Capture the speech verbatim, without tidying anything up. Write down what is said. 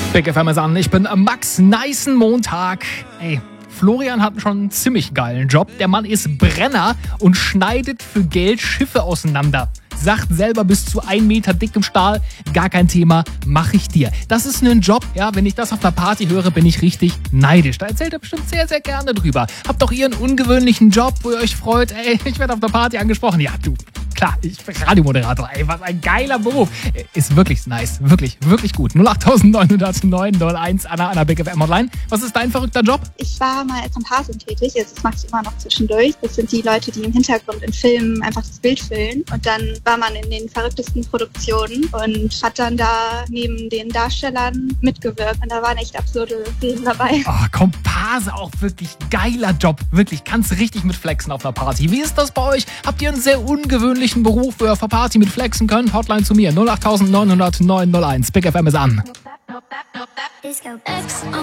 Big F M ist an, ich bin Max, nicen Montag. Ey, Florian hat schon einen ziemlich geilen Job. Der Mann ist Brenner und schneidet für Geld Schiffe auseinander. Sagt selber, bis zu ein Meter dickem Stahl, gar kein Thema, mach ich dir. Das ist ein Job, ja, wenn ich das auf einer Party höre, bin ich richtig neidisch. Da erzählt er bestimmt sehr, sehr gerne drüber. Habt doch ihr einen ungewöhnlichen Job, wo ihr euch freut, ey, ich werde auf der Party angesprochen. Ja, du, klar, ich bin Radiomoderator, ey, was ein geiler Beruf. Ist wirklich nice, wirklich, wirklich gut. null acht neun null neun null eins, Anna, Anna Big F M Hotline. Was ist dein verrückter Job? Ich war mal als Komparsin tätig, also das mache ich immer noch zwischendurch. Das sind die Leute, die im Hintergrund in Filmen einfach das Bild füllen. Und dann war man in den verrücktesten Produktionen und hat dann da neben den Darstellern mitgewirkt. Und da waren echt absurde Szenen dabei. Oh, Komparse, auch wirklich geiler Job. Wirklich, kannst richtig mit flexen auf einer Party. Wie ist das bei euch? Habt ihr einen sehr ungewöhnlichen Beruf, wo ihr auf der Party mit flexen könnt? Hotline zu mir, null acht neun null neun null eins. Big F M ist an.